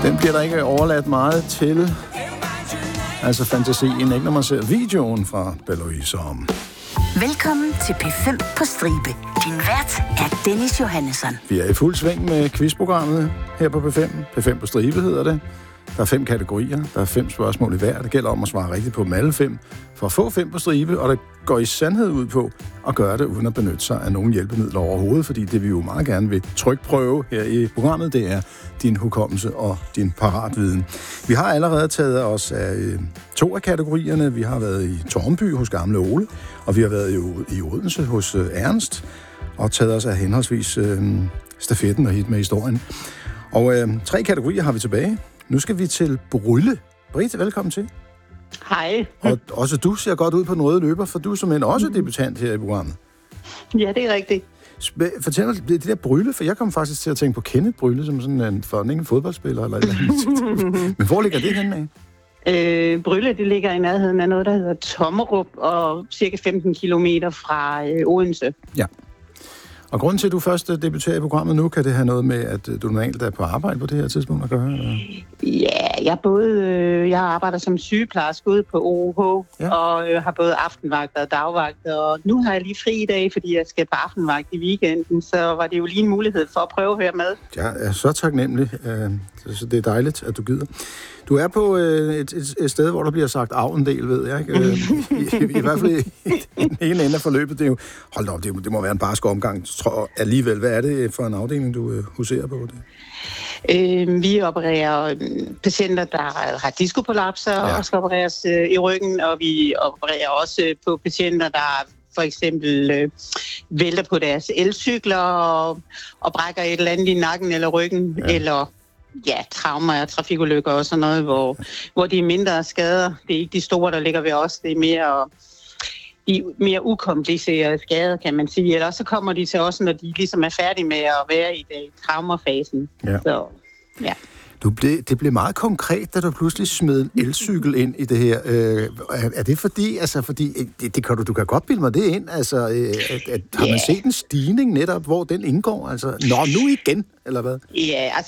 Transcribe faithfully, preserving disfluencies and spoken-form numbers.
Den bliver der ikke overladt meget til. Altså fantasien, ikke når man ser videoen fra Belouise om. Velkommen til P fem på stribe. Din vært er Dennis Johannesson. Vi er i fuld sving med quizprogrammet her på P fem. P fem på stribe hedder det. Der er fem kategorier, der er fem spørgsmål i hver. Det gælder om at svare rigtigt på dem alle fem, for at få fem på stribe, og det går i sandhed ud på at gøre det uden at benytte sig af nogen hjælpemidler overhovedet, fordi det vi jo meget gerne vil trykprøve her i programmet, det er din hukommelse og din paratviden. Vi har allerede taget os af øh, to af kategorierne. Vi har været i Tornby hos Gamle Ole, og vi har været i, i Odense hos øh, Ernst, og taget os af henholdsvis øh, stafetten og hit med historien. Og øh, tre kategorier har vi tilbage. Nu skal vi til Brylle. Britt, velkommen til. Hej. Og også du ser godt ud på den røde løber, for du er som også debutant her i programmet. Ja, det er rigtigt. Fortæl mig det der Brylle, for jeg kom faktisk til at tænke på Kenneth Brylle, som sådan en fornægende fodboldspiller eller et eller andet. Men hvor ligger det henne af? Øh, Brylle, det ligger i nærheden af noget, der hedder Tommerup, og cirka femten kilometer fra øh, Odense. Ja. Og grunden til, at du først debuterer i programmet nu, kan det have noget med, at du normalt er på arbejde på det her tidspunkt at gøre? Eller? Ja, jeg, både, øh, jeg arbejder som sygeplejerske ude på O O H, ja. og øh, har både aftenvagt og dagvagt, og nu har jeg lige fri i dag, fordi jeg skal på aftenvagt i weekenden, så var det jo lige en mulighed for at prøve at høre med. Jeg er så taknemmelig, så det er dejligt, at du gider. Du er på øh, et, et, et sted, hvor der bliver sagt af en del, ved jeg ikke? Øh, i, i, I hvert fald i, i den ene ende af forløbet. Det er jo, hold da op, det, det må være en barsk omgang. Tror, alligevel, hvad er det for en afdeling, du øh, huserer på det? Øh, vi opererer patienter, der har diskoprolapser, ja. og skal opereres øh, i ryggen, og vi opererer også på patienter, der for eksempel øh, vælter på deres elcykler og, og brækker et eller andet i nakken eller ryggen, ja. eller ja, traumer og trafikulykker og sådan noget, hvor, hvor de er mindre skader. Det er ikke de store, der ligger ved os. Det er mere, de mere ukomplicerede skader, kan man sige. Ellers så kommer de til os, når de ligesom er færdige med at være i det traumerfasen. Ja. Så, ja. Du ble, det blev meget konkret, da du pludselig smed en elcykel ind i det her. Øh, er, er det fordi, altså fordi, det, det kan du, du kan godt bilde mig det ind, altså, øh, at, at, har man set en stigning netop, hvor den indgår? Altså, nå, nu igen, eller hvad? Ja, altså